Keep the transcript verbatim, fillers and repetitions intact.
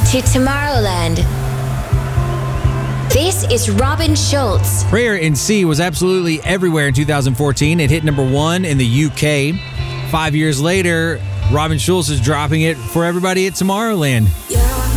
to Tomorrowland. This is Robin Schulz. Prayer in C was absolutely everywhere in two thousand fourteen. It hit number one in the U K. Five years later, Robin Schulz is dropping it for everybody at Tomorrowland. Yeah.